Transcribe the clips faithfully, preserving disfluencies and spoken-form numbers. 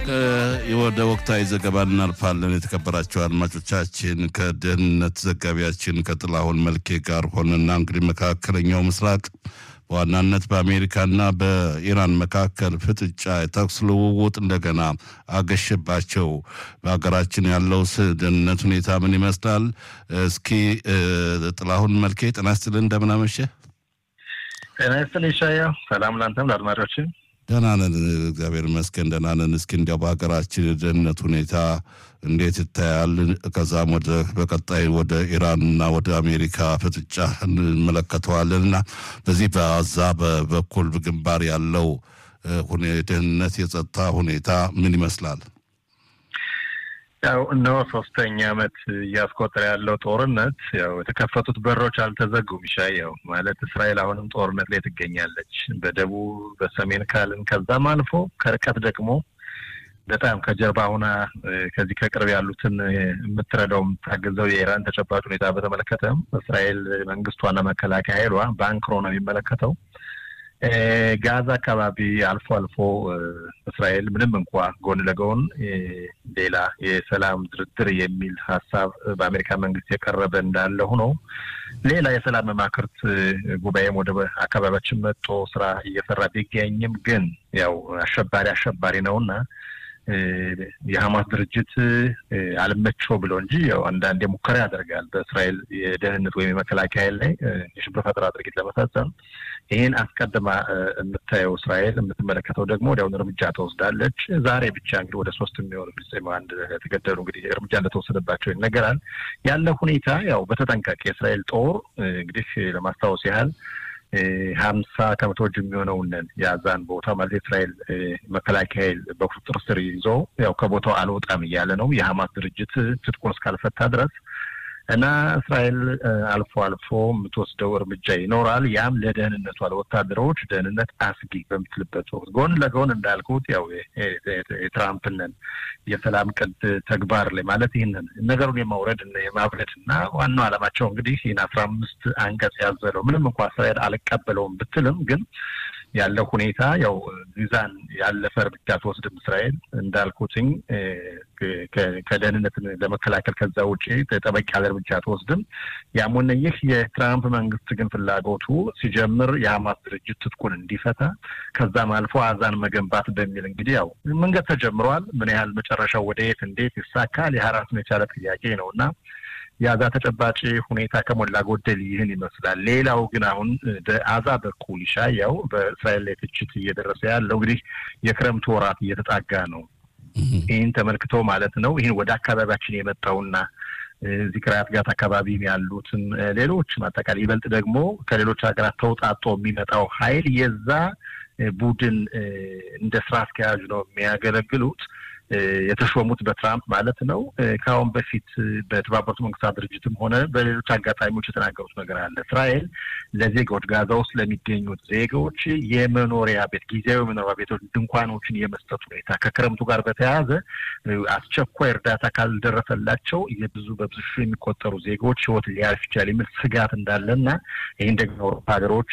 ወደ ወቅታዊ ዘገባ እናልፋለን። የተከበራችሁ አድማጮቻችን ከደህንነት ዘጋቢያችን ከጥላሁን መልኬ ጋር ሆነና እንግዲህ መካከለኛው ምስራቅ በዋናነት በአሜሪካና በኢራን መካከል ፍጥጫ የተኩስ ልውውጥ እንደገና አገሸባቸው። በሀገራችን ያለው ደህንነት ሁኔታ ምን ይመስላል? እስኪ ጥላሁን መልኬ ጤና ይስጥልኝ፣ እንደምን አመሸህ? ጤና ይስጥልኝ ሻያ። ሰላም ላንተም ለአድማጮችን። ደህና ነን፣ እግዚአብሔር ይመስገን ደህና ነን። እስኪ እንዲያው በሀገራችን የደህንነት ሁኔታ እንዴት ይታያል? ከዛም ወደ በቀጣይ ወደ ኢራንና ወደ አሜሪካ ፍጥጫ እንመለከተዋለን እና በዚህ በአዛ በኩል ግንባር ያለው ደህንነት የጸጥታ ሁኔታ ምን ይመስላል? ያው እነሆ ሶስተኛ ዓመት እያስቆጠረ ያለው ጦርነት ያው የተከፈቱት በሮች አልተዘጉም። ሻያው ማለት እስራኤል አሁንም ጦርነት ላይ ትገኛለች። በደቡብ በሰሜን ካልን ከዛም አልፎ ከርቀት ደግሞ በጣም ከጀርባ ሆና ከዚህ ከቅርብ ያሉትን የምትረዳው የምታገዘው የኢራን ተጨባጭ ሁኔታ በተመለከተም እስራኤል መንግስቷና መከላከያ ኃይሏ ባንክሮ ነው የሚመለከተው። ጋዛ አካባቢ አልፎ አልፎ እስራኤል ምንም እንኳን ጎን ለጎን ሌላ የሰላም ድርድር የሚል ሀሳብ በአሜሪካ መንግስት የቀረበ እንዳለ ሆኖ ሌላ የሰላም መማክርት ጉባኤም ወደ አካባቢያችን መጥቶ ስራ እየሰራ ቢገኝም ግን ያው አሸባሪ አሸባሪ ነውና የሐማስ ድርጅት አልመቸው ብሎ እንጂ ያው አንዳንዴ ሙከራ ያደርጋል በእስራኤል የደህንነት ወይም የመከላከያ ላይ የሽብር ፈጠራ ድርጊት ለመፈጸም። ይሄን አስቀድማ የምታየው እስራኤል የምትመለከተው ደግሞ ወዲያውኑ እርምጃ ተወስዳለች። ዛሬ ብቻ እንግዲህ ወደ ሶስት የሚሆኑ ፍልስጤማውያን አንድ ተገደሉ። እንግዲህ እርምጃ እንደተወሰደባቸው ይነገራል። ያለው ሁኔታ ያው በተጠንቀቅ የእስራኤል ጦር እንግዲህ ለማስታወስ ያህል ሀምሳ ከመቶዎች የሚሆነውን የአዛን ቦታ ማለት የእስራኤል መከላከያ በቁጥጥር ስር ይዞ ያው ከቦታው አልወጣም እያለ ነው የሐማስ ድርጅት ትጥቁን እስካልፈታ ድረስ እና እስራኤል አልፎ አልፎ የምትወስደው እርምጃ ይኖራል። ያም ለደህንነቷ ለወታደሮች ደህንነት አስጊ በምትልበት ወቅት ጎን ለጎን እንዳልኩት ያው የትራምፕን የሰላም ቅድ ተግባር ላይ ማለት ይህንን ነገሩን የማውረድ እና የማብረድ እና ዋናው ዓላማቸው እንግዲህ ይህን አስራ አምስት አንቀጽ ያዘለው ምንም እንኳን እስራኤል አልቀበለውም ብትልም ግን ያለው ሁኔታ ያው ሚዛን ያለፈ እርምጃ ተወስድም እስራኤል እንዳልኩትኝ ከደህንነት ለመከላከል ከዛ ውጪ ተጠበቅ ያለ እርምጃ ተወስድም። ያም ሆነ ይህ የትራምፕ መንግስት ግን ፍላጎቱ ሲጀምር የሐማስ ድርጅት ትጥቁን እንዲፈታ ከዛም አልፎ አዛን መገንባት በሚል እንግዲህ ያው መንገድ ተጀምሯል። ምን ያህል መጨረሻው ወደ የት እንዴት ይሳካል የራሱን የቻለ ጥያቄ ነውና ያዛ ተጨባጭ ሁኔታ ከሞላ ጎደል ይህን ይመስላል። ሌላው ግን አሁን በአዛ በኩል ይሻያው በእስራኤል ላይ ትችት እየደረሰ ያለው እንግዲህ የክረምቱ ወራት እየተጣጋ ነው። ይህን ተመልክቶ ማለት ነው ይህን ወደ አካባቢያችን የመጣውና እዚህ ክራያት ጋር አካባቢ ያሉትን ሌሎች ማጠቃለል ይበልጥ ደግሞ ከሌሎች ሀገራት ተውጣጦ የሚመጣው ኃይል የዛ ቡድን እንደ ስራ አስኪያጅ ነው የሚያገለግሉት የተሾሙት በትራምፕ ማለት ነው። ከአሁን በፊት በተባበሩት መንግስታት ድርጅትም ሆነ በሌሎች አጋጣሚዎች የተናገሩት ነገር አለ። እስራኤል ለዜጎች ጋዛ ውስጥ ለሚገኙት ዜጎች የመኖሪያ ቤት ጊዜያዊ መኖሪያ ቤቶች ድንኳኖችን የመስጠት ሁኔታ ከክረምቱ ጋር በተያያዘ አስቸኳይ እርዳታ ካልደረሰላቸው የብዙ በብዙ ሺህ የሚቆጠሩ ዜጎች ህይወት ሊያልፍ ይችላል የሚል ስጋት እንዳለና ይህን ደግሞ አውሮፓ ሀገሮች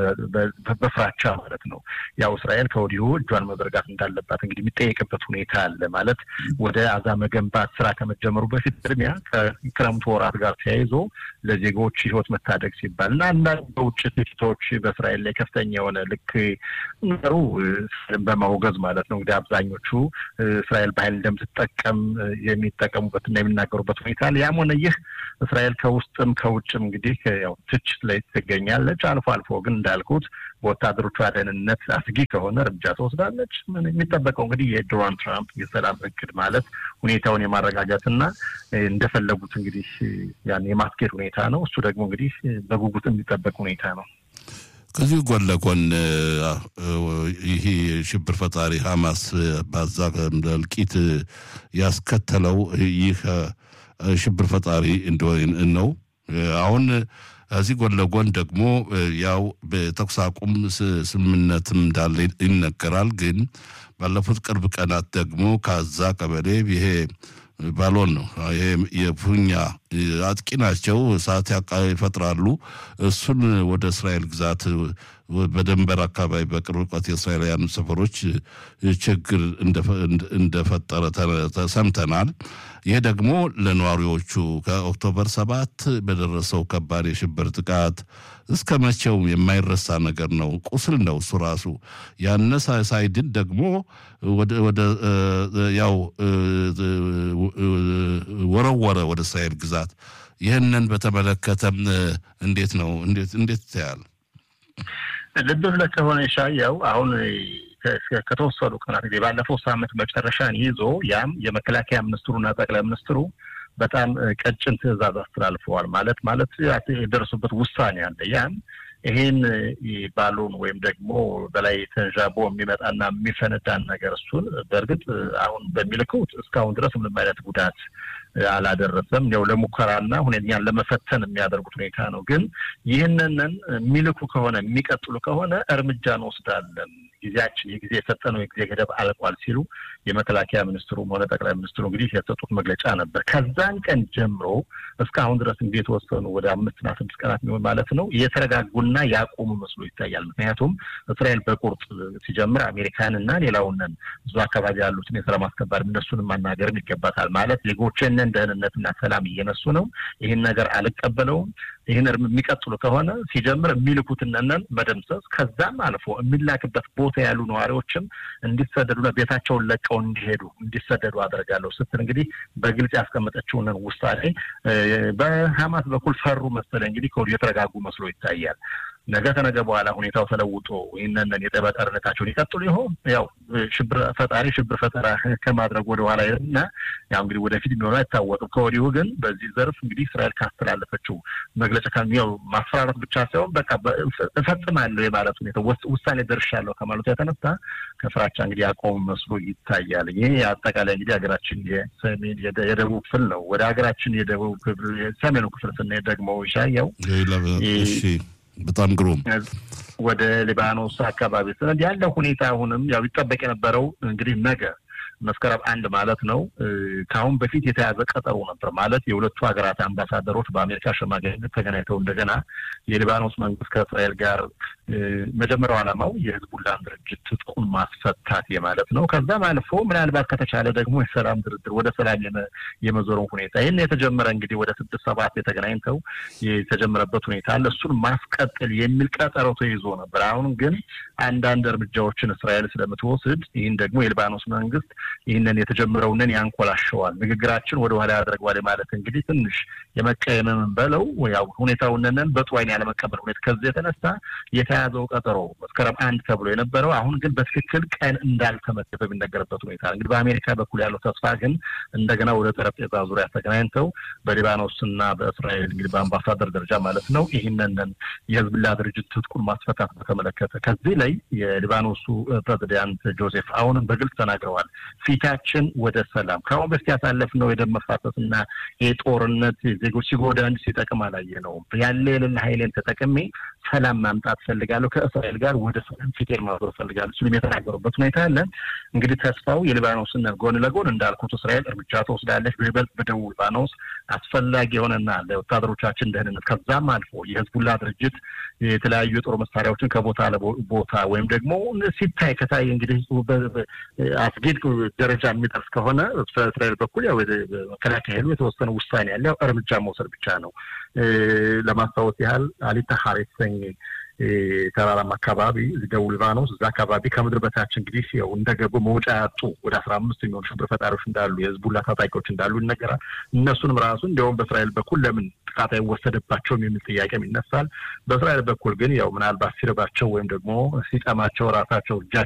በፍራቻ ማለት ነው ያው እስራኤል ከወዲሁ እጇን መዘርጋት እንዳለባት እንግዲህ የሚጠየቅበት ሁኔታ አለ። ማለት ወደ አዛ መገንባት ስራ ከመጀመሩ በፊት ቅድሚያ ከክረምቱ ወራት ጋር ተያይዞ ለዜጎች ህይወት መታደግ ሲባልና አንዳንድ በውጭ ትችቶች በእስራኤል ላይ ከፍተኛ የሆነ ልክ ነገሩ በማውገዝ ማለት ነው እንግዲህ አብዛኞቹ እስራኤል በኃይል እንደምትጠቀም የሚጠቀሙበትና የሚናገሩበት ሁኔታ አለ። ያም ሆነ ይህ እስራኤል ከውስጥም ከውጭም እንግዲህ ያው ትችት ላይ ትገኛለች። አልፎ አልፎ ግን እንዳልኩት በወታደሮቿ ደህንነት አስጊ ከሆነ እርምጃ ተወስዳለች። ምን የሚጠበቀው እንግዲህ የዶናልድ ትራምፕ የሰላም እቅድ ማለት ሁኔታውን የማረጋጋትና እንደፈለጉት እንግዲህ ያን የማስኬድ ሁኔታ ነው። እሱ ደግሞ እንግዲህ በጉጉት የሚጠበቅ ሁኔታ ነው። ከዚህ ጎን ለጎን ይሄ ሽብር ፈጣሪ ሐማስ ባዛ እልቂት ያስከተለው ይህ ሽብር ፈጣሪ እንደሆነ ነው። አሁን እዚህ ጎን ለጎን ደግሞ ያው በተኩስ አቁም ስምምነትም እንዳለ ይነገራል። ግን ባለፉት ቅርብ ቀናት ደግሞ ካዛ ቀበሌ ይሄ ባሎን ነው ይሄ የፉኛ አጥቂ ናቸው እሳት ይፈጥራሉ እሱን ወደ እስራኤል ግዛት በደንበር አካባቢ በቅርብ ርቀት የእስራኤላውያን ሰፈሮች ችግር እንደፈጠረ ተሰምተናል ይሄ ደግሞ ለነዋሪዎቹ ከኦክቶበር ሰባት በደረሰው ከባድ የሽብር ጥቃት እስከ መቼው የማይረሳ ነገር ነው ቁስል ነው እሱ ራሱ ያነሳ ሳይድን ደግሞ ወደ ወደ ያው ወረወረ ወደ እስራኤል ግዛት ይሄንን በተመለከተም እንዴት ነው እንዴት እንዴት ታያል ልብ ብለህ ከሆነ ሻያው አሁን ከተወሰዱ ቀናት ባለፈው ሳምንት መጨረሻን ይዞ ያም የመከላከያ ሚኒስትሩና ጠቅላይ ሚኒስትሩ በጣም ቀጭን ትዕዛዝ አስተላልፈዋል ማለት ማለት የደረሱበት ውሳኔ አለ ያም ይሄን ባሉን ወይም ደግሞ በላይ ተንጃቦ የሚመጣና የሚፈነዳን ነገር እሱን በእርግጥ አሁን በሚልኩት እስካሁን ድረስ ምንም አይነት ጉዳት አላደረሰም ነው ለሙከራና ሁኔታን ለመፈተን የሚያደርጉት ሁኔታ ነው ግን ይሄንን የሚልኩ ከሆነ የሚቀጥሉ ከሆነ እርምጃ እንወስዳለን ጊዜያችን የጊዜ ፈተነው የጊዜ ገደብ አልቋል ሲሉ የመከላከያ ሚኒስትሩ ሆነ ጠቅላይ ሚኒስትሩ እንግዲህ የሰጡት መግለጫ ነበር ከዛን ቀን ጀምሮ እስካሁን ድረስ እንግዲህ ተወሰኑ ወደ አምስት እና ስድስት ቀናት ነው ማለት ነው የተረጋጉና ያቆሙ መስሎ ይታያል ምክንያቱም እስራኤል በቁርጥ ሲጀምር አሜሪካንና ሌላውንን ብዙ አካባቢ ያሉትን የሰላም አስከባሪ እነሱንም ማናገርም ይገባታል ማለት የጎቸን ደህንነትና ሰላም እየነሱ ነው ይሄን ነገር አልቀበለውም ይሄን የሚቀጥሉ ከሆነ ሲጀምር የሚልኩትነን መደምሰስ ከዛም አልፎ የሚላክበት ቦታ ያሉ ነዋሪዎችም እንዲሰደዱና ቤታቸውን ለቀው እንዲሄዱ እንዲሰደዱ አደረጋለሁ ስትል እንግዲህ በግልጽ ያስቀመጠችውን ውሳኔ በሐማስ በኩል ፈሩ መሰለኝ እንግዲህ ከወዲሁ የተረጋጉ መስሎ ይታያል ነገ ተነገ በኋላ ሁኔታው ተለውጦ ይሄንን የጠበጠርነታቸውን ይቀጥሉ ይሆን ያው ሽብር ፈጣሪ ሽብር ፈጠራ ከማድረግ ወደ ኋላ እና ያው እንግዲህ ወደፊት የሚሆነው አይታወቅም ከወዲሁ ግን በዚህ ዘርፍ እንግዲህ እስራኤል ካስተላለፈችው መግለጫ ከሚያው ማስፈራራት ብቻ ሳይሆን በቃ እፈጽማለሁ የማለት ሁኔታ ውሳኔ ደርሻለሁ ከማለት የተነሳ ከፍራቻ እንግዲህ ያቆም መስሎ ይታያል ይሄ አጠቃላይ እንግዲህ ሀገራችን የሰሜን የደቡብ ክፍል ነው ወደ ሀገራችን የደቡብ ክፍል የሰሜኑ ክፍል ስንሄድ ደግሞ ይሻያው እሺ በጣም ግሩም ወደ ሊባኖስ አካባቢ ስለዚህ ያለው ሁኔታ አሁንም ያው ይጠበቅ የነበረው እንግዲህ ነገ መስከረም አንድ ማለት ነው ካሁን በፊት የተያዘ ቀጠሮ ነበር ማለት የሁለቱ ሀገራት አምባሳደሮች በአሜሪካ ሸማጋይነት ተገናኝተው እንደገና የሊባኖስ መንግስት ከእስራኤል ጋር መጀመሪያው ዓላማው የህዝቡላን ድርጅት ትጥቁን ማስፈታት የማለት ነው ከዛም አልፎ ምናልባት ከተቻለ ደግሞ የሰላም ድርድር ወደ ሰላም የመዞሩ ሁኔታ ይሄን የተጀመረ እንግዲህ ወደ ስድስት ሰባት የተገናኝተው የተጀመረበት ሁኔታ አለ እሱን ማስቀጠል የሚል ቀጠሮ ተይዞ ነበር አሁን ግን አንዳንድ እርምጃዎችን እስራኤል ስለምትወስድ ይሄን ደግሞ የሊባኖስ መንግስት ይሄንን የተጀመረውን ያንቆላሸዋል ንግግራችን ወደ ኋላ ያደርጋል ማለት እንግዲህ ትንሽ የመቀየመን በለው ያው ሁኔታውንን በጥዋይን ያለ መቀበል ሁኔታ ከዚህ የተነሳ የተያዘው ቀጠሮ መስከረም አንድ ተብሎ የነበረው አሁን ግን በትክክል ቀን እንዳልተመደበ ቢነገርበት ሁኔታ እንግዲህ በአሜሪካ በኩል ያለው ተስፋ ግን እንደገና ወደ ጠረጴዛ ዙሪያ ተገናኝተው በሊባኖስና በእስራኤል እንግዲህ በአምባሳደር ደረጃ ማለት ነው ይሄንን የህዝብላ ድርጅት ትጥቁን ማስፈታት በተመለከተ ከዚህ ላይ የሊባኖሱ ፕሬዝዳንት ጆሴፍ አሁን በግልጽ ተናግረዋል ፊታችን ወደ ሰላም ካሁን በፊት ያሳለፍነው የደም መፋሰስና የጦርነት ዜጎች ሲጎዳን ሲጠቅም አላየ ነው ያለ የሌለ ኃይልን ተጠቅሜ ሰላም ማምጣት ፈልጋለሁ ከእስራኤል ጋር ወደ ሰላም ፊቴር ማዞር ፈልጋለሁ ሲሉ የተናገሩበት ሁኔታ አለ እንግዲህ ተስፋው የሊባኖስን ጎን ለጎን እንዳልኩት እስራኤል እርምጃ ተወስዳለች በይበልጥ በደቡብ ሊባኖስ አስፈላጊ የሆነና ለወታደሮቻችን ደህንነት ከዛም አልፎ የህዝቡላ ድርጅት የተለያዩ የጦር መሳሪያዎችን ከቦታ ለቦታ ወይም ደግሞ ሲታይ ከታይ እንግዲህ አስጊድ ደረጃ የሚደርስ ከሆነ በእስራኤል በኩል ያው መከላከያ ኃይሉ የተወሰነ ውሳኔ ያለው እርምጃ መውሰድ ብቻ ነው ለማስታወስ ያህል አሊታ ሐሪሰኝ ተራራማ አካባቢ ደቡብ ሊባኖስ እዛ አካባቢ ከምድር በታች እንግዲህ ያው እንደገቡ መውጫ ያጡ ወደ አስራ አምስት የሚሆኑ ሽብር ፈጣሪዎች እንዳሉ የህዝቡላ ታጣቂዎች እንዳሉ ይነገራል እነሱንም ራሱ እንደውም በእስራኤል በኩል ለምን ጥቃት አይወሰደባቸው የሚል ጥያቄም ይነሳል በእስራኤል በኩል ግን ያው ምናልባት ሲረባቸው ወይም ደግሞ ሲጠማቸው ራሳቸው